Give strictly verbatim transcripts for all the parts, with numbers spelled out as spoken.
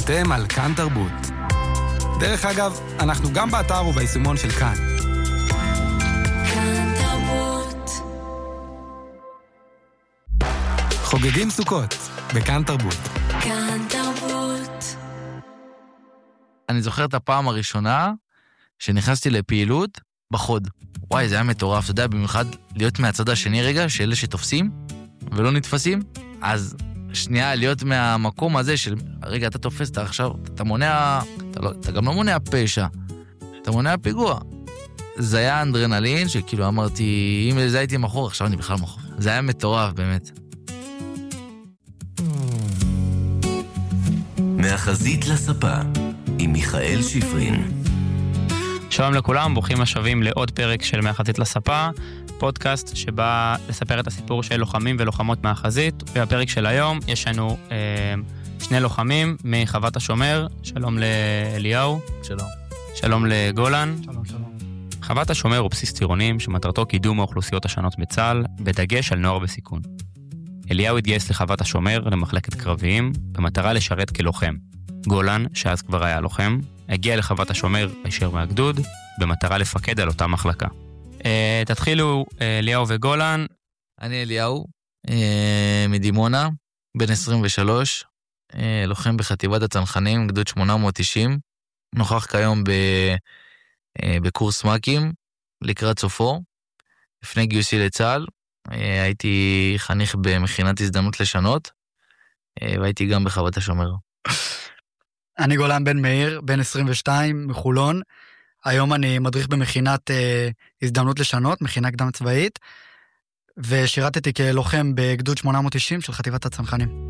אתם על כאן תרבות. דרך אגב, אנחנו גם באתר וביישומון של כאן. כאן תרבות. חוגגים סוכות בכאן תרבות. כאן תרבות. אני זוכר את הפעם הראשונה שנכנסתי לפעילות בחוד. וואי, זה היה מטורף, אתה יודע, במיוחד להיות מהצד השני רגע, שאלה שתופסים ולא נתפסים, אז שנייה להיות מהמקום הזה של, רגע, אתה תופס, אתה עכשיו, אתה מונע, אתה, לא, אתה גם לא מונע פשע, אתה מונע פיגוע. זה היה אנדרנלין, שכאילו אמרתי, אם זה הייתי מחור, עכשיו אני בכלל מחור. זה היה מטורף, באמת. מהחזית לספה, עם מיכאל שפרין. שלום לכולם, ברוכים השבים לעוד פרק של מהחזית לספה, פודקאסט שבא לספר את הסיפור של לוחמים ולוחמות מהחזית. ובפרק של היום יש לנו אה, שני לוחמים מחוות השומר. שלום לאליהו. שלום. שלום לגולן. שלום, שלום. חוות השומר הוא בסיס טירונים שמטרתו קידום האוכלוסיות השונות בצה"ל, בדגש על נוער בסיכון. אליהו התגייס לחוות השומר למחלקת קרביים, במטרה לשרת כלוחם. גולן, שאז כבר היה לוחם, הגיע לחוות השומר הישר מהגדוד, במטרה לפקד על אותה מחלקה. Uh, תתחילו uh, אליהו וגולן. אני אליהו, uh, מדימונה, בן עשרים ושלוש, uh, לוחם בחטיבת הצנחנים, גדוד שמונה מאות תשעים, נוכח כיום ב, uh, בקורס מקים, לקראת סופו. לפני גיוסי לצה"ל, uh, הייתי חניך במכינת הזדמנות לשנות, uh, והייתי גם בחוות השומר. אני גולן בן מאיר, בן עשרים ושתיים, מחולון. היום אני מדריך במכינת אה, הזדמנות לשנות, מכינה קדם צבאית, ושירתתי כלוחם בגדוד שמונה מאות תשעים של חטיבת הצנחנים.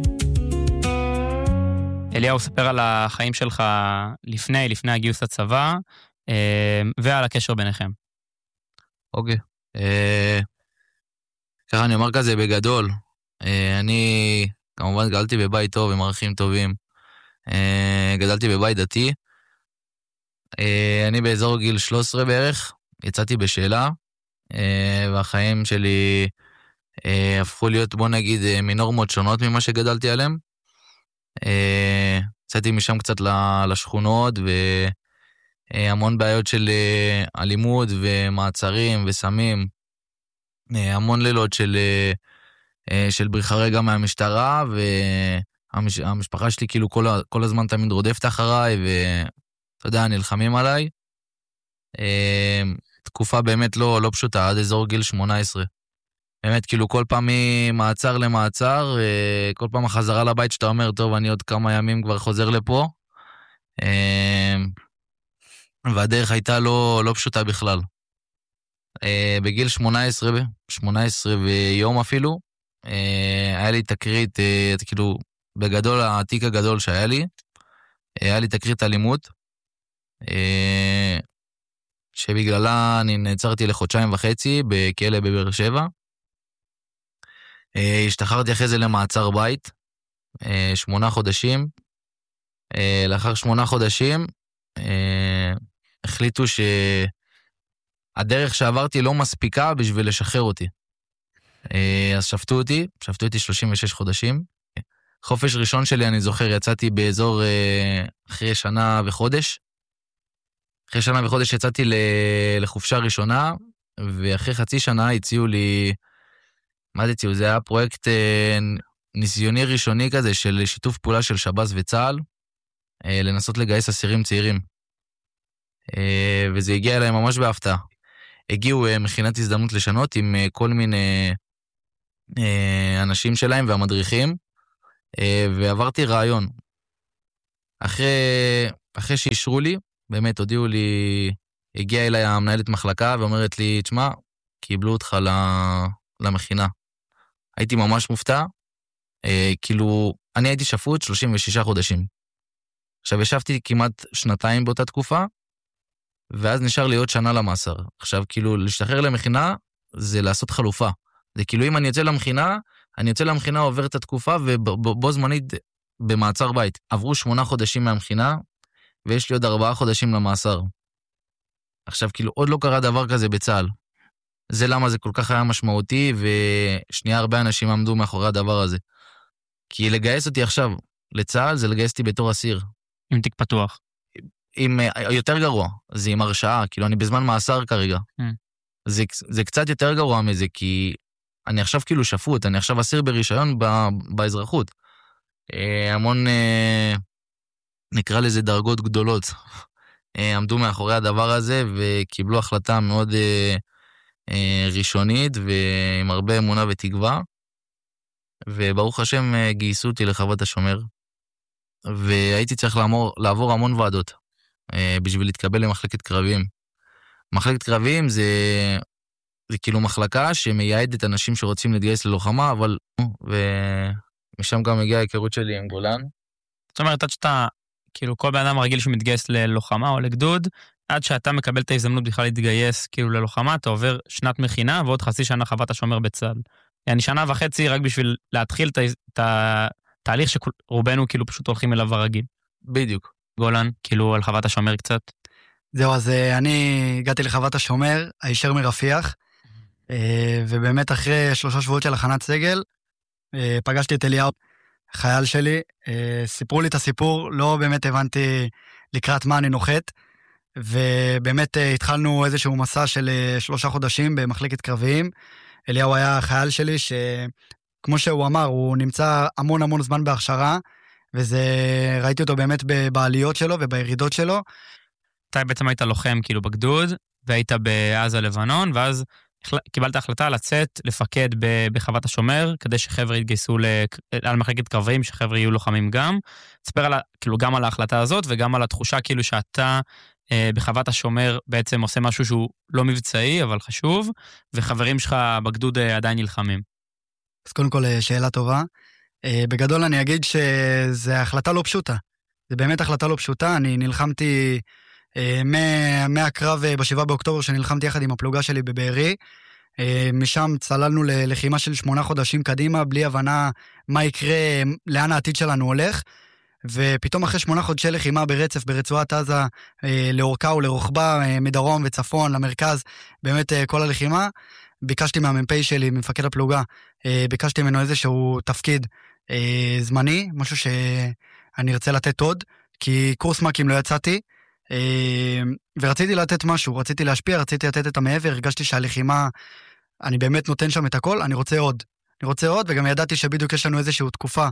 אליהו, ספר על החיים שלך לפני, לפני הגיוס לצבא, אה, ועל הקשר ביניכם. אוקיי. אה, ככה אני אומר כזה בגדול. אה, אני כמובן גדלתי בבית טוב עם ערכים טובים. Uh, גדלתי בבית דתי, uh, אני באזור גיל שלוש עשרה בערך, יצאתי בשאלה, uh, והחיים שלי uh, הפכו להיות, בוא נגיד, uh, מנורמות שונות ממה שגדלתי עליהם. Uh, יצאתי משם קצת לשכונות, והמון uh, בעיות של uh, אלימות ומעצרים וסמים, uh, המון לילות של, uh, uh, של בריחה רגע מהמשטרה, ו... המש... המשפחה שלי כאילו כל, ה... כל הזמן תמיד רודפת אחריי, ואתה יודע, נלחמים עליי. אה... תקופה באמת לא, לא פשוטה, עד אזור גיל שמונה עשרה. באמת, כאילו כל פעם ממעצר למעצר, אה... כל פעם החזרה לבית שאתה אומר, טוב, אני עוד כמה ימים כבר חוזר לפה. אה... והדרך הייתה לא, לא פשוטה בכלל. אה... בגיל שמונה עשרה, שמונה עשרה ויום אפילו, אה... היה לי תקרית, אה... כאילו, בגדול, העתיק הגדול שהיה לי, היה לי תקרית אלימות, שבגללה אני נעצרתי לחודשיים וחצי בכלא בבאר שבע. השתחררתי אחרי זה למעצר בית, שמונה חודשים. לאחר שמונה חודשים, החליטו שהדרך שעברתי לא מספיקה בשביל לשחרר אותי. אז שפטו אותי, שפטו אותי שלושים ושש חודשים. חופש ראשון שלי, אני זוכר, יצאתי באזור אה, אחרי שנה וחודש. אחרי שנה וחודש יצאתי לחופשה ראשונה, ואחרי חצי שנה הציעו לי, מה זה הציעו? זה היה פרויקט אה, ניסיוני ראשוני כזה, של שיתוף פעולה של שב"ס וצה"ל, אה, לנסות לגייס אסירים צעירים. אה, וזה הגיע אליי ממש בהפתעה. הגיעו אה, מכינת הזדמנות לשנות עם אה, כל מיני אה, אנשים שלהם והמדריכים, ועברתי רעיון. אחרי, אחרי שישרו לי, באמת הודיעו לי, הגיעה אליי המנהלת מחלקה ואומרת לי, תשמע, קיבלו אותך למכינה. הייתי ממש מופתע, כאילו, אני הייתי שפוט שלושים ושישה חודשים. עכשיו, ישבתי כמעט שנתיים באותה תקופה, ואז נשאר לי עוד שנה למאסר. עכשיו, כאילו, להשתחרר למכינה, זה לעשות חלופה. זה כאילו, אם אני יוצא למכינה, אני יוצא למכינה, עובר את התקופה, ובו זמנית במעצר בית. עברו שמונה חודשים מהמכינה, ויש לי עוד ארבעה חודשים למאסר. עכשיו, כאילו, עוד לא קרה דבר כזה בצה"ל. זה למה זה כל כך היה משמעותי, ושנייה הרבה אנשים עמדו מאחורי הדבר הזה. כי לגייס אותי עכשיו, לצה"ל זה לגייס אותי בתור אסיר. עם תיק פתוח. עם, יותר גרוע, זה עם הרשעה, כאילו אני בזמן מאסר כרגע. Mm. זה, זה קצת יותר גרוע מזה, כי אני עכשיו כאילו שפוט, אני עכשיו אסיר ברישיון ב, באזרחות. אה, המון, אה, נקרא לזה דרגות גדולות, אה, עמדו מאחורי הדבר הזה, וקיבלו החלטה מאוד אה, אה, ראשונית, ועם הרבה אמונה ותקווה, וברוך השם אה, גייסו אותי לחוות השומר, והייתי צריך לעבור, לעבור המון ועדות, אה, בשביל להתקבל למחלקת קרביים. מחלקת קרביים זה, זה כאילו מחלקה שמייעדת אנשים שרוצים להתגייס ללוחמה, אבל, ומשם גם הגיעה ההיכרות שלי עם גולן. זאת אומרת, עד שאתה, כאילו כל בן אדם רגיל שמתגייס ללוחמה או לגדוד, עד שאתה מקבל את ההזדמנות בכלל להתגייס כאילו ללוחמה, אתה עובר שנת מכינה ועוד חצי שנה חוות השומר בצה"ל. אני שנה וחצי רק בשביל להתחיל את התהליך שרובנו כאילו פשוט הולכים אליו הרגיל. בדיוק. גולן, כאילו על חוות השומר קצת. זהו, אז אני הגעתי לחוות השומר, הישר מרפיח, ובאמת אחרי שלושה שבועות של הכנת סגל, פגשתי את אליהו, חייל שלי, סיפרו לי את הסיפור, לא באמת הבנתי לקראת מה אני נוחת, ובאמת התחלנו איזשהו מסע של שלושה חודשים במחלקת קרביים. אליהו היה חייל שלי שכמו שהוא אמר, הוא נמצא המון המון זמן בהכשרה, וזה, ראיתי אותו באמת בעליות שלו ובירידות שלו. אתה בעצם היית לוחם כאילו בגדוד, והיית בעזה לבנון, ואז קיבלת החלטה לצאת, לפקד בחוות השומר, כדי שחבר'ה יתגייסו על מחלקת קרביים, שחבר'ה יהיו לוחמים גם. תספר על, כאילו, גם על ההחלטה הזאת, וגם על התחושה כאילו שאתה אה, בחוות השומר בעצם עושה משהו שהוא לא מבצעי, אבל חשוב, וחברים שלך בגדוד אה, עדיין נלחמים. אז קודם כל, שאלה טובה. אה, בגדול אני אגיד שזו החלטה לא פשוטה. זה באמת החלטה לא פשוטה. אני נלחמתי מהקרב בשבעה באוקטובר שנלחמתי יחד עם הפלוגה שלי בבארי, משם צללנו ללחימה של שמונה חודשים קדימה, בלי הבנה מה יקרה, לאן העתיד שלנו הולך, ופתאום אחרי שמונה חודשי לחימה ברצף ברצועת עזה, לאורכה ולרוחבה, מדרום וצפון למרכז, באמת כל הלחימה, ביקשתי מהמ"פ שלי, ממפקד הפלוגה, ביקשתי ממנו איזשהו תפקיד זמני, משהו שאני ארצה לתת עוד, כי קורס מקים לא יצאתי, ורציתי לתת משהו, רציתי להשפיע, רציתי לתת את המעבר, הרגשתי שהלחימה, אני באמת נותן שם את הכל, אני רוצה עוד. אני רוצה עוד, וגם ידעתי שבדיוק יש לנו איזושהי תקופה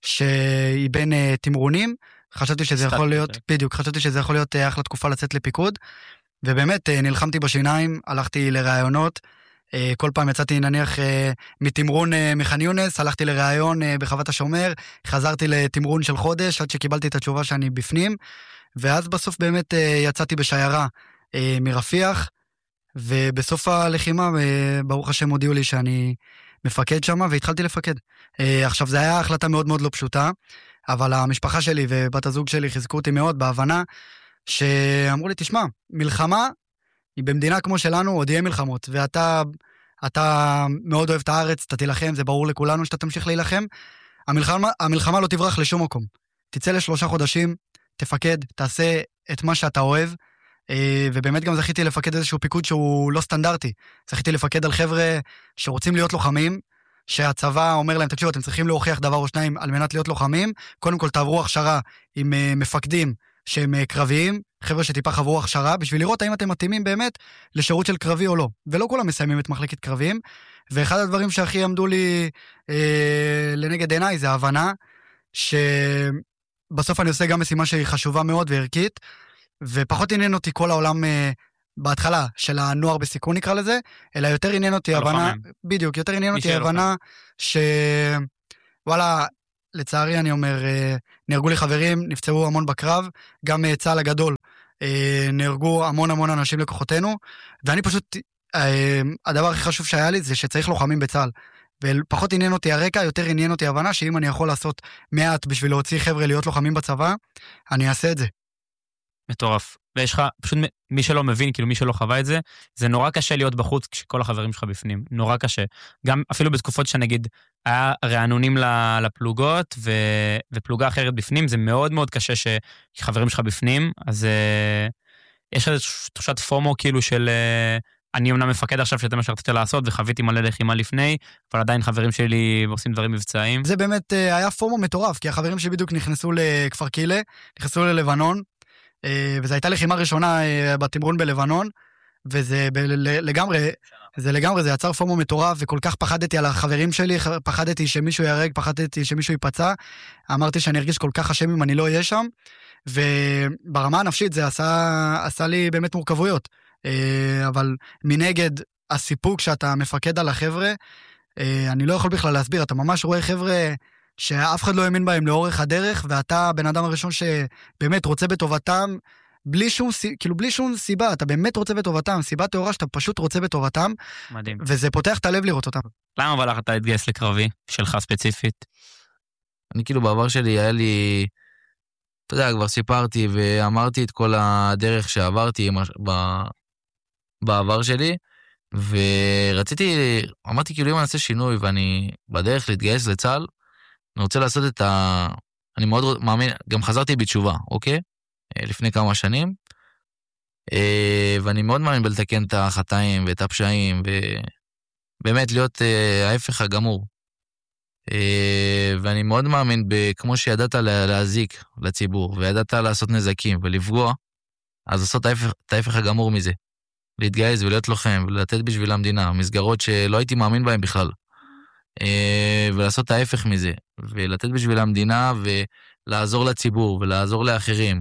שהיא בין uh, תמרונים, חשבתי שזה יכול להיות, בדיוק, חשבתי שזה יכול להיות uh, אחלה תקופה לצאת לפיקוד, ובאמת uh, נלחמתי בשיניים, הלכתי לראיונות, uh, כל פעם יצאתי נניח uh, מתמרון uh, מחן יונס, הלכתי לראיון uh, בחוות השומר, חזרתי לתמרון של חודש, עד שקיבלתי את התשובה שאני בפנים, ואז בסוף באמת יצאתי בשיירה מרפיח, ובסוף הלחימה, ברוך השם הודיעו לי שאני מפקד שם, והתחלתי לפקד. עכשיו, זו הייתה החלטה מאוד מאוד לא פשוטה, אבל המשפחה שלי ובת הזוג שלי חיזקו אותי מאוד בהבנה, שאמרו לי, תשמע, מלחמה היא במדינה כמו שלנו, עוד יהיה מלחמות, ואתה אתה מאוד אוהב את הארץ, אתה תילחם, זה ברור לכולנו שאתה תמשיך להילחם, המלחמה, המלחמה לא תברח לשום מקום. תצא לשלושה חודשים, תפקד, תעשה את מה שאתה אוהב, ובאמת גם זכיתי לפקד איזשהו פיקוד שהוא לא סטנדרטי. זכיתי לפקד על חבר'ה שרוצים להיות לוחמים, שהצבא אומר להם, תקשיבו, אתם צריכים להוכיח דבר או שניים על מנת להיות לוחמים, קודם כל תעברו הכשרה עם מפקדים שהם קרביים, חבר'ה שטיפה חברו הכשרה, בשביל לראות האם אתם מתאימים באמת לשירות של קרבי או לא. ולא כולם מסיימים את מחלקת קרביים, ואחד הדברים שהכי עמדו לי אה, לנגד עיניי, זה ההבנה ש... בסוף אני עושה גם משימה שהיא חשובה מאוד וערכית, ופחות עניין אותי כל העולם uh, בהתחלה של הנוער בסיכון נקרא לזה, אלא יותר עניין אותי הבנה, בדיוק, יותר עניין אותי הבנה ש... וואלה, לצערי אני אומר, uh, נהרגו לי חברים, נפצעו המון בקרב, גם uh, צה"ל הגדול, uh, נהרגו המון המון אנשים לכוחותינו, ואני פשוט, uh, הדבר הכי חשוב שהיה לי זה שצריך לוחמים בצה"ל, ופחות עניין אותי הרקע, יותר עניין אותי הבנה שאם אני יכול לעשות מעט בשביל להוציא חבר'ה להיות לוחמים בצבא, אני אעשה את זה. מטורף. ויש לך, פשוט מי שלא מבין, כאילו מי שלא חווה את זה, זה נורא קשה להיות בחוץ כשכל החברים שלך בפנים. נורא קשה. גם אפילו בתקופות שנגיד, היה רענונים לפלוגות, ו, ופלוגה אחרת בפנים, זה מאוד מאוד קשה שחברים שלך בפנים, אז יש איזו תחושת פומו כאילו של אני אמנם מפקד עכשיו שזה מה שרציתי לעשות, וחוויתי מלא לחימה לפני, אבל עדיין חברים שלי עושים דברים מבצעיים. זה באמת היה פורמו מטורף, כי החברים שבדיוק נכנסו לכפר קילה, נכנסו ללבנון, וזו הייתה לחימה ראשונה בתמרון בלבנון, וזה לגמרי, זה לגמרי, זה יצר פורמו מטורף, וכל כך פחדתי על החברים שלי, פחדתי שמישהו ירג, פחדתי שמישהו ייפצע, אמרתי שאני ארגיש כל כך אשם אם אני לא אהיה שם, וברמה הנפשית זה עשה, עשה לי באמת מורכבויות, אבל מנגד הסיפוק שאתה מפקד על החבר'ה, אני לא יכול בכלל להסביר, אתה ממש רואה חבר'ה שאף אחד לא האמין בהם לאורך הדרך, ואתה בן אדם הראשון שבאמת רוצה בטובתם, בלי שום, כאילו בלי שום סיבה, אתה באמת רוצה בטובתם, סיבה תאורה שאתה פשוט רוצה בטובתם, מדהים. וזה פותח את הלב לראות אותם. למה אבל לך אתה התגייס לקרבי, שלך ספציפית? אני כאילו בעבר שלי היה לי, אתה יודע, כבר סיפרתי ואמרתי את כל הדרך שעברתי בעבר שלי, ורציתי, אמרתי כאילו אם אני אעשה שינוי ואני בדרך להתגייס לצה"ל, אני רוצה לעשות את ה... אני מאוד מאמין, גם חזרתי בתשובה, אוקיי? לפני כמה שנים, ואני מאוד מאמין בלתקן את החטאים ואת הפשעים, ובאמת להיות ההפך הגמור. ואני מאוד מאמין כמו שידעת להזיק לציבור, וידעת לעשות נזקים ולפגוע, אז לעשות את ההפך הגמור מזה. להתגייס ולהיות לוחם, ולתת בשביל המדינה, מסגרות שלא הייתי מאמין בהן בכלל. ולעשות את ההפך מזה, ולתת בשביל המדינה, ולעזור לציבור, ולעזור לאחרים.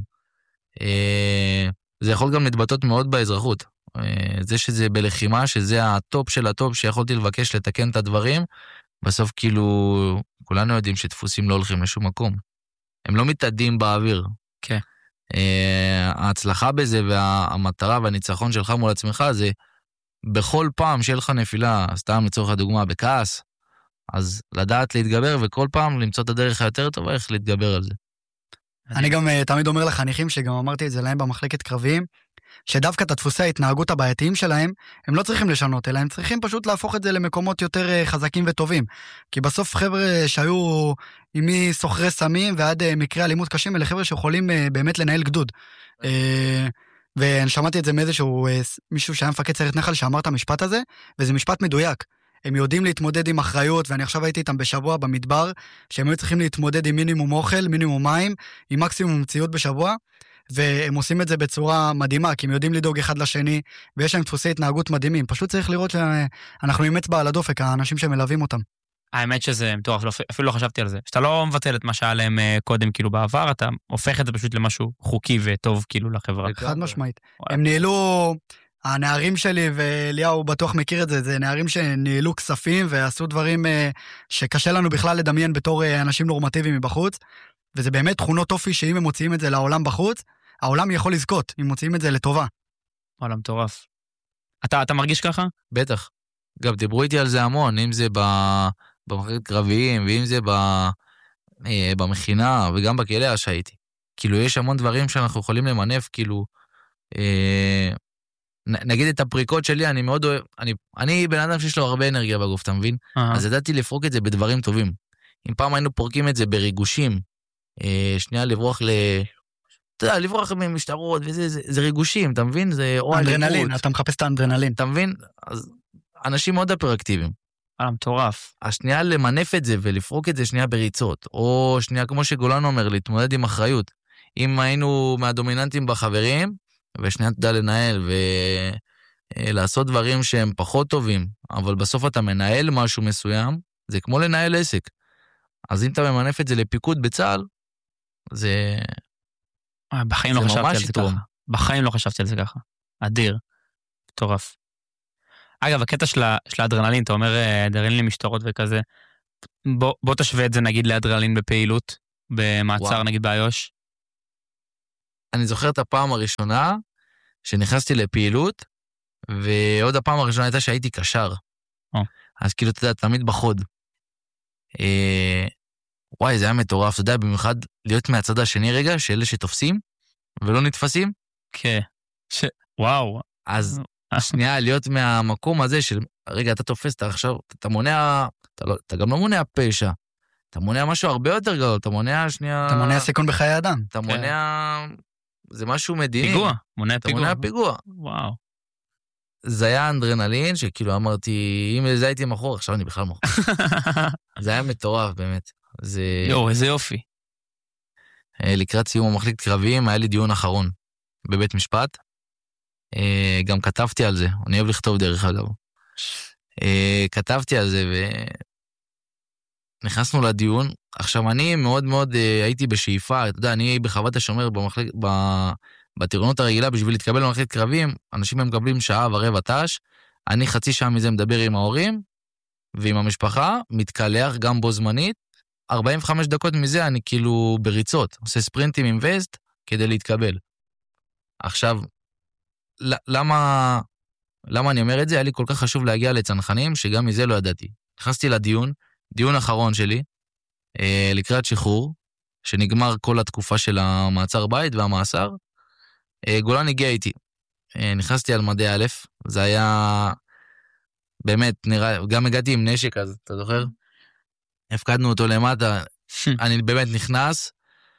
זה יכול גם להתבטאות מאוד באזרחות. זה שזה בלחימה, שזה הטופ של הטופ, שיכולתי לבקש לתקן את הדברים, בסוף כאילו, כולנו יודעים שדפוסים לא הולכים לשום מקום. הם לא מתעדים באוויר. כן. ההצלחה בזה, והמטרה והניצחון שלך מול עצמך, זה בכל פעם שיהיה לך נפילה, סתם לצורך הדוגמה, בכעס, אז לדעת להתגבר, וכל פעם למצוא את הדרך היותר טובה, איך להתגבר על זה. אני גם תמיד אומר לחניכים, שגם אמרתי את זה להם במחלקת קרביים, שדווקא את הדפוסי ההתנהגות הבעייתיים שלהם, הם לא צריכים לשנות, אלא הם צריכים פשוט להפוך את זה למקומות יותר חזקים וטובים. כי בסוף חבר'ה שהיו עם מי סוחרי סמים ועד מקרי אלימות קשים, אלה חבר'ה שיכולים באמת לנהל גדוד. ואני שמעתי את זה מאיזשהו מישהו שהיה מפקד סיירת נחל שאמר את המשפט הזה, וזה משפט מדויק. הם יודעים להתמודד עם אחריות, ואני עכשיו הייתי איתם בשבוע במדבר, שהם היו צריכים להתמודד עם מינימום אוכל, מינימום מים, עם מקסימום מציאות בשבוע, והם עושים את זה בצורה מדהימה, כי הם יודעים לדאוג אחד לשני, ויש להם דפוסי התנהגות מדהימים. פשוט צריך לראות שאנחנו עם אצבע על הדופק, האנשים שמלווים אותם. האמת שזה מטורף, אפילו לא חשבתי על זה. שאתה לא מבטל את מה שהיה להם קודם כאילו בעבר, אתה הופך את זה פשוט למשהו חוקי וטוב כאילו לחברה. חד משמעית. הם ניהלו... הנערים שלי, ואליהו בטוח מכיר את זה, זה נערים שניהלו כספים ועשו דברים שקשה לנו בכלל לדמיין בתור אנשים נורמטיביים מבחוץ, וזה באמת תכונות אופי שאם הם מוציאים את זה לעולם בחוץ, העולם יכול לזכות אם מוציאים את זה לטובה. וואלה, מטורף. אתה, אתה מרגיש ככה? בטח. גם דיברו איתי על זה המון, אם זה במחלקת קרביים, ואם זה במכינה, וגם בכלא שהייתי. כאילו, יש המון דברים שאנחנו יכולים למנף, כאילו, נגיד את הפריקות שלי, אני מאוד אוהב, אני, אני בן אדם שיש לו הרבה אנרגיה בגוף, אתה מבין? Uh-huh. אז ידעתי לפרוק את זה בדברים טובים. אם פעם היינו פורקים את זה בריגושים, אה, שנייה לברוח ל... אתה יודע, לברוח ממשטרות, וזה, זה, זה ריגושים, אתה מבין? זה או אנדרנלין, אלימות. אתה מחפש את האנדרנלין. אתה מבין? אז אנשים מאוד אפראקטיביים. אה, מטורף. השנייה למנף את זה ולפרוק את זה שנייה בריצות, או שנייה כמו שגולן אומר, להתמודד עם אחריות. אם היינו מהדומיננטים בחברים, ושנייה תדע לנהל ולעשות דברים שהם פחות טובים, אבל בסוף אתה מנהל משהו מסוים, זה כמו לנהל עסק. אז אם אתה ממנף את זה לפיקוד בצה"ל, זה... בחיים לא חשבתי על זה ככה. בחיים לא חשבתי על זה ככה. אדיר. מטורף. אגב, הקטע של האדרנלין, אתה אומר אדרנלין למשטרות וכזה, בוא תשווה את זה נגיד לאדרנלין בפעילות, במעצר נגיד באיו"ש. אני זוכר את הפעם הראשונה שנכנסתי לפעילות, ועוד הפעם הראשונה הייתה שהייתי קשר. Oh. אז כאילו, אתה יודע, תמיד בחוד. אה, וואי, זה היה מטורף, אתה יודע, במיוחד להיות מהצד השני רגע, שאלה שתופסים, ולא נתפסים. כן. ש... וואו. אז שנייה, להיות מהמקום הזה של, רגע, אתה תופס, אתה עכשיו, אתה מונע, אתה, לא, אתה גם לא מונע פשע. אתה מונע משהו הרבה יותר גדול, אתה מונע שנייה... אתה מונע סיכון בחיי אדם. אתה מונע... זה משהו מדהים. פיגוע, מונע פיגוע. אתה מונע פיגוע. וואו. זה היה אנדרנלין, שכאילו אמרתי, אם זה הייתי מחור, עכשיו אני בכלל מחור. זה היה מטורף, באמת. זה... יו, איזה יופי. לקראת סיום המחלקת קרביים, היה לי דיון אחרון בבית משפט. גם כתבתי על זה, אני אוהב לכתוב דרך אגב. כתבתי על זה, ונכנסנו לדיון. עכשיו, אני מאוד מאוד הייתי בשאיפה, אתה יודע, אני בחוות השומר במחלקת... בטירונות הרגילה, בשביל להתקבל במחלקת קרבים, אנשים הם מקבלים שעה ורבע תש, אני חצי שעה מזה מדבר עם ההורים, ועם המשפחה, מתקלח גם בו זמנית, ארבעים וחמש דקות מזה אני כאילו בריצות, עושה ספרינטים עם וסט, כדי להתקבל. עכשיו, למה, למה אני אומר את זה? היה לי כל כך חשוב להגיע לצנחנים, שגם מזה לא ידעתי. נכנסתי לדיון, דיון אחרון שלי, אה, לקראת שחרור, שנגמר כל התקופה של המעצר בית והמאסר, גולן הגיע איתי, נכנסתי על מדי א', זה היה באמת נראה, גם הגעתי עם נשק אז, אתה זוכר? הפקדנו אותו למטה, אני באמת נכנס,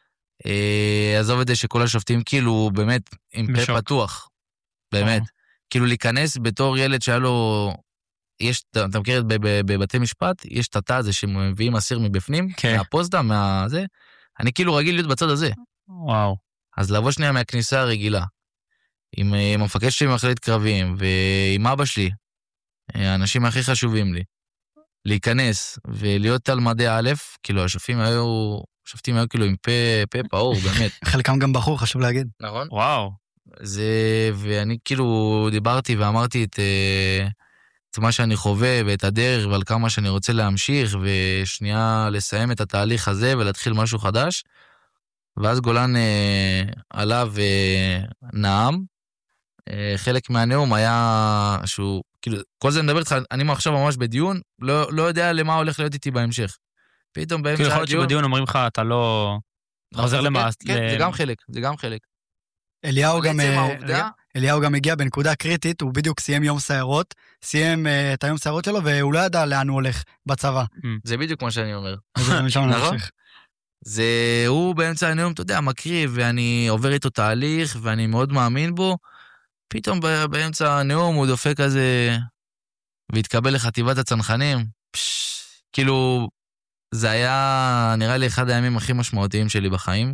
עזוב את זה שכל השופטים כאילו באמת עם פה פתוח, באמת, כאילו להיכנס בתור ילד שהיה לו, יש, אתה מכיר בבתי משפט, יש את התא הזה שמביאים אסיר מבפנים, מהפוסטה, מהזה, אני כאילו רגיל להיות בצד הזה. וואו. אז לבוא שנייה מהכניסה הרגילה, עם, עם המפקד שלי ממחלקת קרבים, ועם אבא שלי, האנשים הכי חשובים לי, להיכנס ולהיות תלמדי א', כאילו השופטים היו, השופטים היו כאילו עם פה, פה פעור, באמת. חלקם גם בחור, חשוב להגיד. נכון? וואו. זה, ואני כאילו דיברתי ואמרתי את, את מה שאני חווה, ואת הדרך, ועל כמה שאני רוצה להמשיך, ושנייה לסיים את התהליך הזה, ולהתחיל משהו חדש, ואז גולן אה, עלה ונעם. אה, חלק מהנאום היה שהוא, כאילו, כל זה מדבר איתך, אני עכשיו ממש בדיון, לא, לא יודע למה הולך להיות איתי בהמשך. פתאום באמצע כאילו הדיון... יכול להיות שבדיון אומרים לך, אתה לא... חוזר למעש... כן, כן, זה גם חלק, זה גם חלק. אליהו גם, העובדה... אליהו גם הגיע בנקודה קריטית, הוא בדיוק סיים יום סיירות, סיים uh, את היום סיירות שלו, והוא לא ידע לאן הוא הולך בצבא. זה בדיוק מה שאני אומר. נכון? זה, הוא באמצע הנאום, אתה יודע, מקריב, ואני עובר איתו תהליך, ואני מאוד מאמין בו, פתאום באמצע הנאום הוא דופק כזה, והתקבל לחטיבת הצנחנים, פש, כאילו, זה היה, נראה לי, אחד הימים הכי משמעותיים שלי בחיים,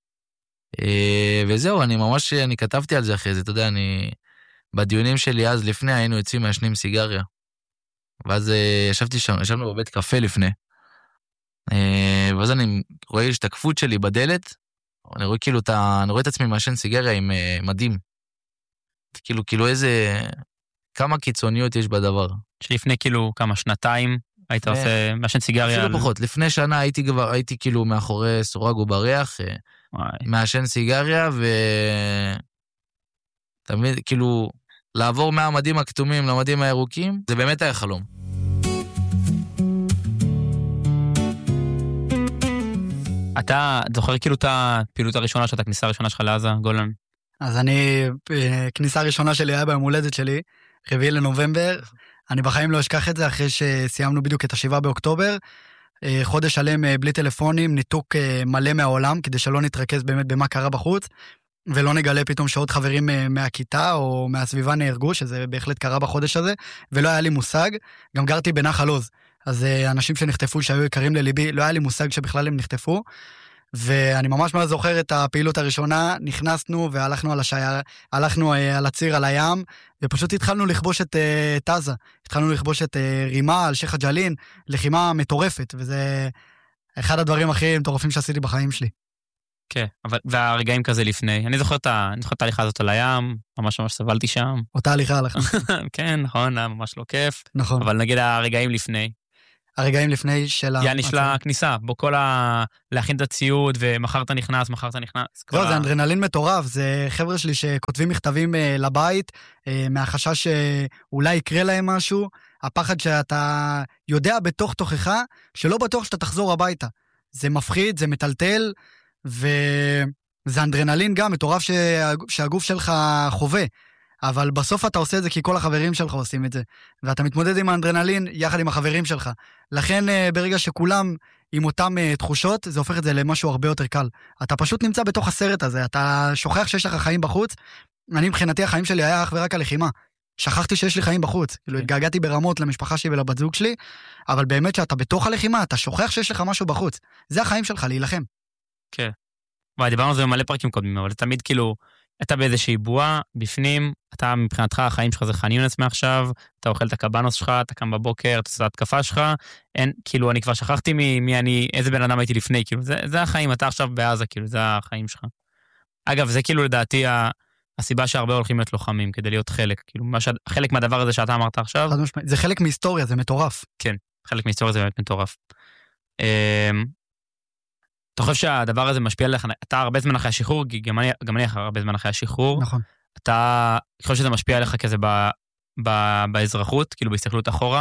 וזהו, אני ממש, אני כתבתי על זה אחרי זה, אתה יודע, אני, בדיונים שלי אז לפני, היינו יוצאים מעשנים סיגריה, ואז ישבתי שם, ישבנו בבית קפה לפני, ואז אני רואה השתקפות שלי בדלת, אני רואה כאילו, אני רואה את עצמי מעשן סיגריה עם מדים, כאילו, כאילו איזה, כמה קיצוניות יש בדבר. שלפני כאילו כמה שנתיים, היית עושה מעשן סיגריה? אפילו פחות, לפני שנה הייתי כבר, הייתי כאילו מאחורי סורג ובריח, מעשן סיגריה, ו... תמיד, כאילו, לעבור מהמדים הכתומים למדים הירוקים, זה באמת היה חלום. אתה זוכר כאילו את הפעילות הראשונה שלך, את הכניסה הראשונה שלך לעזה, גולן? אז אני, כניסה הראשונה שלי היה ביום הולדת שלי, רביעי לנובמבר, אני בחיים לא אשכח את זה, אחרי שסיימנו בדיוק את השבעה באוקטובר, חודש שלם בלי טלפונים, ניתוק מלא מהעולם, כדי שלא נתרכז באמת במה קרה בחוץ, ולא נגלה פתאום שעוד חברים מהכיתה או מהסביבה נהרגו, שזה בהחלט קרה בחודש הזה, ולא היה לי מושג, גם גרתי בנחל עוז, אז אנשים שנחטפו שהיו יקרים לליבי, לא היה לי מושג שבכלל הם נחטפו, ואני ממש ממש זוכר את הפעילות הראשונה, נכנסנו והלכנו על השיר, הלכנו על הציר על הים, ופשוט התחלנו לכבוש את, את עזה, התחלנו לכבוש את רימה על שייח' ג'לין, לחימה מטורפת, וזה אחד הדברים הכי מטורפים שעשיתי בחיים שלי. כן, אבל, והרגעים כזה לפני, אני זוכר את ההליכה הזאת על הים, ממש ממש סבלתי שם. אותה הליכה הלכה. כן, נכון, היה ממש לא כיף. נכון. אבל נגיד הרגעים לפני. הרגעים לפני של... יעני של הכניסה, בו כל ה... להכין את הציוד, ומחר אתה נכנס, מחר אתה נכנס. לא, זה אנדרנלין מטורף, זה חבר'ה שלי שכותבים מכתבים לבית, מהחשש שאולי יקרה להם משהו, הפחד שאתה יודע בתוך תוכך, שלא בטוח שאתה תחזור הביתה. זה מפחיד, זה מטלטל, וזה אנדרנלין גם מטורף שהגוף שלך חווה. אבל בסוף אתה עושה את זה כי כל החברים שלך עושים את זה, ואתה מתמודד עם האנדרנלין יחד עם החברים שלך. לכן ברגע שכולם עם אותם תחושות, זה הופך את זה למשהו הרבה יותר קל. אתה פשוט נמצא בתוך הסרט הזה, אתה שוכח שיש לך חיים בחוץ. אני מבחינתי החיים שלי היה אך ורק הלחימה. שכחתי שיש לי חיים בחוץ, כאילו התגעגעתי ברמות למשפחה שלי ולבת זוג שלי, אבל באמת שאתה בתוך הלחימה, אתה שוכח שיש לך משהו בחוץ. זה החיים שלך, להילחם. כן. וואי, דיברנו על זה במלא פרקים קודמים, אבל תמיד כאילו, אתה באיזושהי בועה, בפנים, אתה מבחינתך, החיים שלך זה ח'אן יונס מעכשיו, אתה אוכל את הקבנוס שלך, אתה קם בבוקר, אתה עושה את התקפה שלך, אין, כאילו, אני כבר שכחתי מי, מי אני, איזה בן אדם הייתי לפני, כאילו, זה, זה החיים, אתה עכשיו בעזה, כאילו, זה החיים שלך. אגב, זה כאילו לדעתי הסיבה שהרבה הולכים להיות לוחמים, כדי להיות חלק, כאילו, ש... חלק מהדבר הזה שאתה אמרת עכשיו. זה חלק מהיסטוריה, זה מטורף. כן, חלק מהיסטוריה זה באמת מטורף. אתה חושב שהדבר הזה משפיע עליך, אתה הרבה זמן אחרי השחרור, גם אני, גם אני הרבה זמן אחרי השחרור. נכון. אתה חושב שזה משפיע עליך כזה ב, ב, באזרחות, כאילו בהסתכלות אחורה?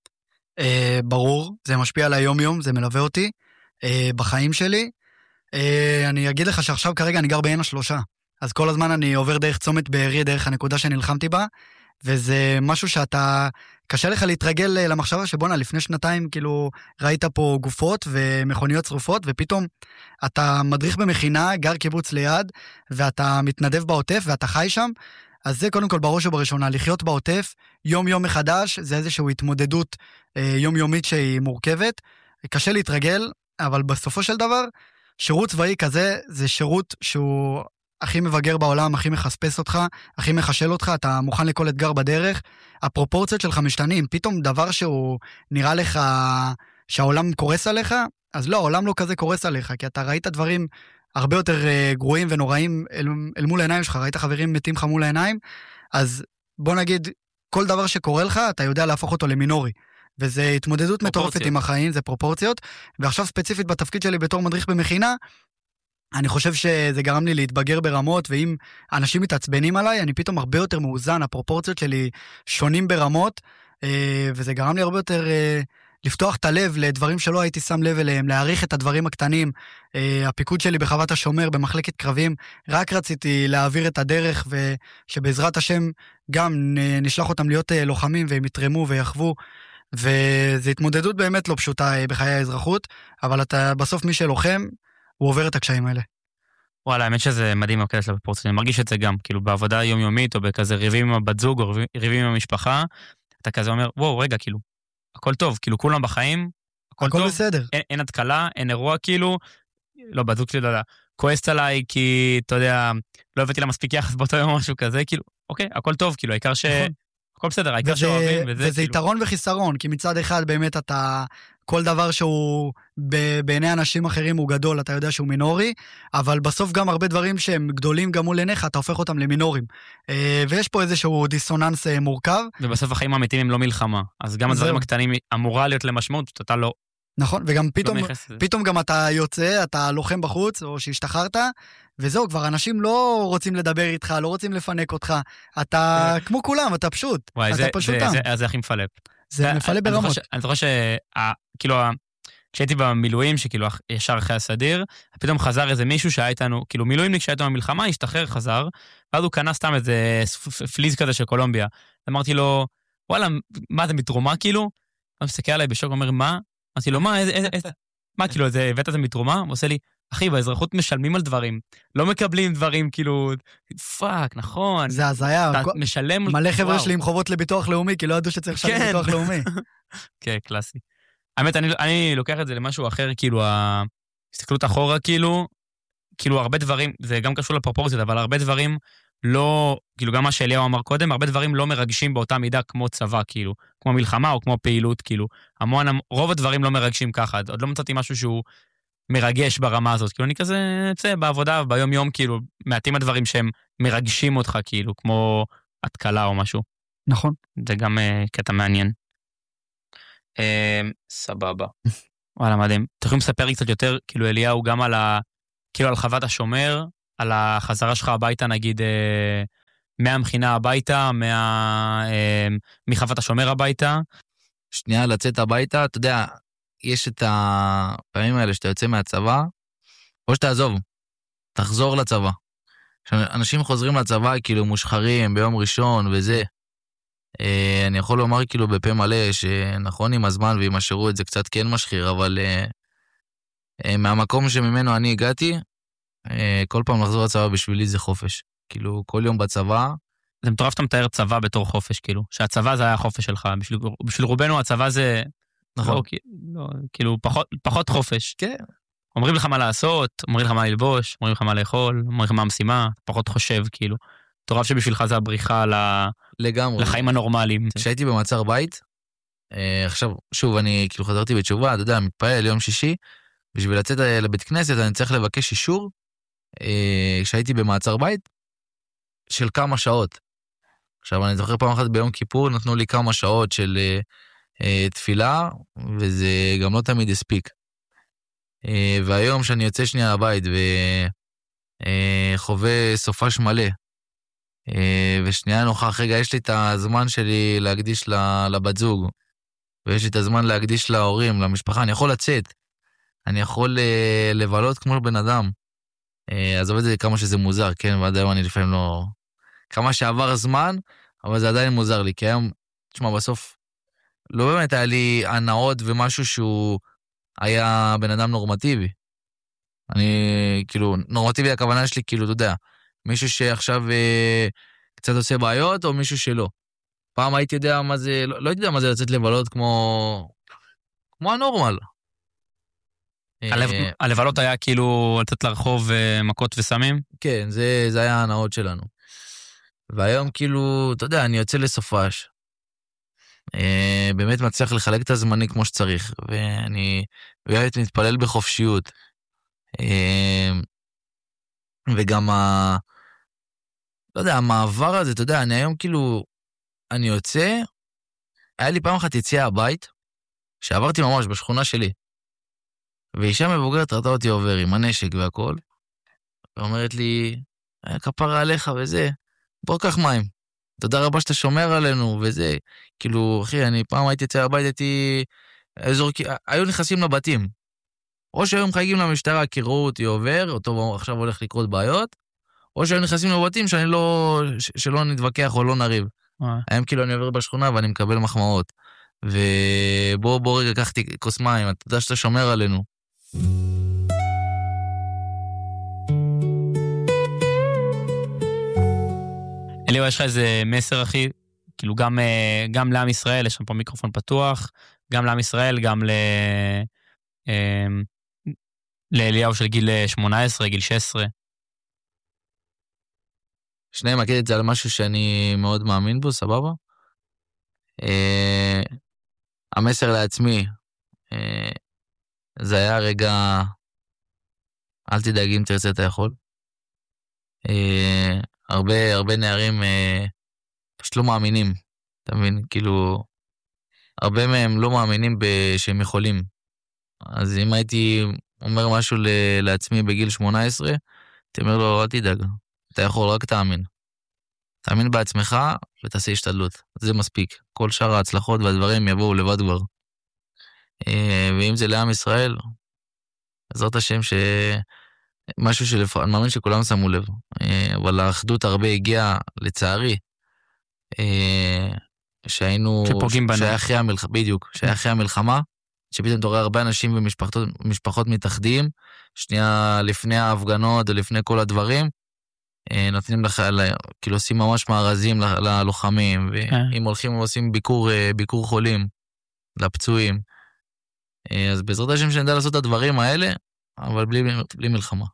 אה, ברור, זה משפיע על היום-יום, זה מלווה אותי, אה, בחיים שלי. אה, אני אגיד לך שעכשיו כרגע אני גר בעין השלושה, אז כל הזמן אני עובר דרך צומת בארי, דרך הנקודה שנלחמתי בה, וזה משהו שאתה, קשה לך להתרגל למחשבה שבונה, לפני שנתיים כאילו ראית פה גופות ומכוניות שרופות, ופתאום אתה מדריך במכינה, גר קיבוץ ליד, ואתה מתנדב בעוטף ואתה חי שם, אז זה קודם כל בראש ובראשונה, לחיות בעוטף, יום יום מחדש, זה איזושהי התמודדות אה, יומיומית שהיא מורכבת, קשה להתרגל, אבל בסופו של דבר, שירות צבאי כזה, זה שירות שהוא הכי מבגר בעולם, הכי מחספס אותך, הכי מחשל אותך, אתה מוכן לכל אתגר בדרך, הפרופורציות שלך משתנים, פתאום דבר שהוא נראה לך שהעולם קורס עליך, אז לא, העולם לא כזה קורס עליך, כי אתה ראית דברים הרבה יותר uh, גרועים ונוראים אל, אל מול העיניים שלך, ראית חברים מתים לך מול העיניים, אז בוא נגיד, כל דבר שקורה לך, אתה יודע להפוך אותו למינורי, וזה התמודדות מטורפת עם החיים, זה פרופורציות, ועכשיו ספציפית בתפקיד שלי בתור מדריך במכינה, אני חושב שזה גרם לי להתבגר ברמות, ואם אנשים מתעצבנים עליי, אני פתאום הרבה יותר מאוזן, הפרופורציות שלי שונים ברמות, וזה גרם לי הרבה יותר לפתוח את הלב לדברים שלא הייתי שם לב אליהם, להעריך את הדברים הקטנים. הפיקוד שלי בחוות השומר, במחלקת קרבים, רק רציתי להעביר את הדרך, ושבעזרת השם גם נשלח אותם להיות לוחמים, והם יתרמו ויחוו, וזו התמודדות באמת לא פשוטה בחיי האזרחות, אבל אתה בסוף מי שלוחם, הוא עובר את הקשיים האלה. וואלה, האמת שזה מדהים הקטע של הפרופורציות, אני מרגיש את זה גם, כאילו בעבודה יומיומית, או בכזה ריבים עם הבת זוג, או ריבים עם המשפחה, אתה כזה אומר, וואו, רגע, כאילו, הכל טוב, כאילו כולם בחיים, הכל, הכל טוב, בסדר. אין, אין התקלה, אין אירוע, כאילו, לא, בת זוג שלי, לא יודע, כועסת עליי, כי, אתה יודע, לא הבאתי לה מספיק יחס באותו יום או משהו כזה, כאילו, אוקיי, הכל טוב, כאילו, העיקר ש... הכל בסדר, העיקר שאוהבים, וזה, וזה כאילו... יתרון וחיסרון, כי מצד אחד באמת אתה, כל דבר שהוא בעיני אנשים אחרים הוא גדול, אתה יודע שהוא מינורי, אבל בסוף גם הרבה דברים שהם גדולים גם מול עיניך, אתה הופך אותם למינורים. ויש פה איזשהו דיסוננס מורכב. ובסוף החיים האמיתיים הם לא מלחמה, אז גם הדברים הקטנים אמורה להיות למשמעות, שאתה לא... נכון, וגם פתאום, פתאום גם אתה יוצא, אתה לוחם בחוץ, או שהשתחררת, וזהו, כבר אנשים לא רוצים לדבר איתך, לא רוצים לפנק אותך, אתה כמו כולם, אתה פשוט, אתה פשוטם. זה הכי מפלפ. זה מפלפ ברמות. אני זוכר שכאילו, כשהייתי במילואים, שכאילו ישר אחרי הסדיר, פתאום חזר איזה מישהו שהיה איתנו, כאילו מילואימניק שהיה איתנו במלחמה, השתחרר, חזר, ואז הוא קנה סתם איזה פליז כזה של קולומביה. אמרתי לו, וואלה, מה זה מתרומה כאילו? הוא מסתכל עליי בשוק, אומר, מה? אמרתי לו, מה, איזה, איזה, מה, כאילו, זה, הבאת את זה מתרומה? הוא עושה לי, אחי, באזרחות משלמים על דברים, לא מקבלים דברים, כאילו, פאק, נכון. זה הזיה. אתה משלם... מלא חבר'ה שלי עם חובות לביטוח לאומי, כי לא ידעו שצריך לשלם ביטוח לאומי. כן, קלאסי. האמת, אני, אני לוקח את זה למשהו אחר, כאילו, ההסתכלות אחורה, כאילו, כאילו, הרבה דברים, זה גם קשור לפרופורציות, אבל הרבה דברים לא, כאילו, גם מה שאליהו אמר קודם, הרבה דברים לא מרגשים באותה מידה כמו צבא, כאילו, כמו מלחמה או כמו פעילות, כאילו, המון, רוב הדברים לא מרגשים ככה, עוד לא מצאתי משהו שהוא מרגש ברמה הזאת, כאילו, אני כזה, צא, בעבודה, ביום יום, כאילו, מעטים הדברים שהם מרגשים אותך, כאילו, כמו התקלה או משהו. נכון. זה גם uh, קטע מעניין. Uh, סבבה. וואלה, מדהים. אתם יכולים לספר לי קצת יותר, כאילו, אליהו, גם על ה... כאילו, על חוות השומר, על החזרה שלך הביתה, נגיד, אה, מהמכינה הביתה, מה, אה, מחוות השומר הביתה. שנייה, לצאת הביתה, אתה יודע, יש את הפעמים האלה שאתה יוצא מהצבא, או שתעזוב, תחזור לצבא. אנשים חוזרים לצבא, כאילו, מושחרים ביום ראשון וזה. אה, אני יכול לומר, כאילו, בפה מלא, שנכון עם הזמן ועם השירות, זה קצת כן משחיר, אבל אה, אה, מהמקום שממנו אני הגעתי, כל פעם לחזור לצבא בשבילי זה חופש. כאילו, כל יום בצבא, זה מטורף שאתה מתאר צבא בתור חופש, כאילו, שהצבא זה היה החופש שלך, בשביל, בשביל רובנו הצבא זה, נכון. לא, לא, כאילו, פחות, פחות חופש. כן. אומרים לך מה לעשות, אומרים לך מה ללבוש, אומרים לך מה לאכול, אומרים לך מה המשימה, פחות חושב, כאילו. מטורף שבשבילך זה הבריחה לגמרי. לחיים הנורמליים. כשהייתי במעצר בית, אה, עכשיו, שוב, אני כאילו חזרתי בתשובה, אתה יודע, מתפעל יום שישי, בשביל לצאת לבית כנסת, אני צריך לבקש אישור, אה, כשהייתי במעצר בית, של כמה שעות. עכשיו, אני זוכר פעם אחת ביום כיפור, נתנו לי כמה שעות של אה, אה, תפילה, וזה גם לא תמיד הספיק. אה, והיום שאני יוצא שנייה הבית, וחווה אה, סופש מלא, אה, ושנייה נוכח, רגע, יש לי את הזמן שלי להקדיש לבת זוג, ויש לי את הזמן להקדיש להורים, למשפחה, אני יכול לצאת, אני יכול אה, לבלות כמו בן אדם. אה, אז עובד זה כמה שזה מוזר, כן, ועד היום אני לפעמים לא... כמה שעבר הזמן, אבל זה עדיין מוזר לי, כי היום, תשמע, בסוף, לא באמת היה לי הנאות ומשהו שהוא היה בן אדם נורמטיבי. אני, כאילו, נורמטיבי הכוונה שלי, כאילו, אתה יודע, מישהו שעכשיו אה, קצת עושה בעיות, או מישהו שלא. פעם הייתי יודע מה זה, לא, לא הייתי יודע מה זה לצאת לבלות כמו, כמו הנורמל. הלב, אה, הלבלות היה כאילו לצאת לרחוב אה, מכות וסמים? כן, זה, זה היה הנאות שלנו. והיום כאילו, אתה יודע, אני יוצא לסופש, אה, באמת מצליח לחלק את הזמני כמו שצריך, ואני באמת מתפלל בחופשיות. אה, וגם ה... לא יודע, המעבר הזה, אתה יודע, אני היום כאילו, אני יוצא, היה לי פעם אחת יציאה הבית, שעברתי ממש בשכונה שלי, ואישה מבוגרת ראתה אותי עובר עם הנשק והכל, ואומרת לי, כפרה עליך וזה, בוא קח מים, תודה רבה שאתה שומר עלינו וזה, כאילו, אחי, אני פעם הייתי יצא הבית, הייתי, אזור, היו נכנסים לבתים, או שהיו מחייגים למשטרה, כי ראו אותי עובר, אותו עכשיו הולך לקרות בעיות, או שהיו נכנסים לבתים שאני לא, שלא נתווכח או לא נריב. היום כאילו אני עובר בשכונה ואני מקבל מחמאות, ובוא, בוא רגע, קחתי כוס מים, אתה יודע שאתה שומר עלינו. אליהו, יש לך איזה מסר, אחי, כאילו גם, גם לעם ישראל, יש שם פה מיקרופון פתוח, גם לעם ישראל, גם ל... לאליהו של גיל שמונה עשרה, גיל שש עשרה. שניהם אגיד את זה על משהו שאני מאוד מאמין בו, סבבה? אה, המסר לעצמי, אה, זה היה רגע, אל תדאג אם תרצה אתה יכול. אה, הרבה, הרבה נערים אה, פשוט לא מאמינים, אתה מבין? כאילו, הרבה מהם לא מאמינים שהם יכולים. אז אם הייתי אומר משהו לעצמי בגיל שמונה עשרה, הייתי אומר לו, אל תדאג, אתה יכול, רק תאמין. תאמין בעצמך ותעשה השתדלות. זה מספיק. כל שאר ההצלחות והדברים יבואו לבד כבר. ואם זה לעם ישראל, בעזרת השם שמשהו שלפ... אני מאמין שכולם שמו לב. אבל האחדות הרבה הגיעה, לצערי, שהיינו... שפוגעים בנו. שהיה אחרי המלחמה, בדיוק, שהיה אחרי המלחמה, שפתאום תורא הרבה אנשים ומשפחות מתאחדים, שנייה לפני ההפגנות ולפני כל הדברים, נותנים לך, כאילו עושים ממש מארזים ללוחמים, ואם הולכים ועושים ביקור, ביקור חולים לפצועים, אז בעזרת השם שנדע לעשות את הדברים האלה, אבל בלי, בלי מלחמה.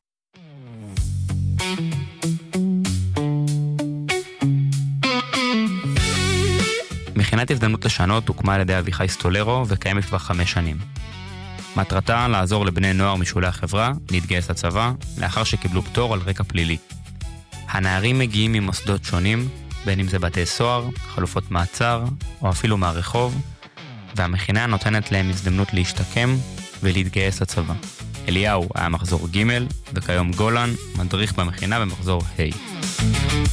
מכינת הזדמנות לשנות הוקמה על ידי אביחי סטולרו וקיימת כבר חמש שנים. מטרתה לעזור לבני נוער משולי החברה להתגייס לצבא לאחר שקיבלו פטור על רקע פלילי. הנערים מגיעים ממוסדות שונים, בין אם זה בתי סוהר, חלופות מעצר או אפילו מהרחוב, והמכינה נותנת להם הזדמנות להשתקם ולהתגייס לצבא. אליהו היה מחזור ג' וכיום גולן מדריך במכינה במחזור ה'.